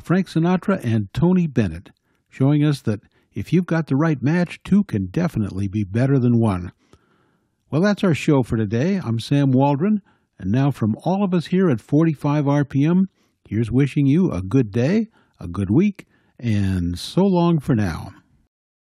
Frank Sinatra and Tony Bennett, showing us that if you've got the right match, two can definitely be better than one. Well, that's our show for today. I'm Sam Waldron, and now from all of us here at 45 RPM, here's wishing you a good day, a good week, and so long for now.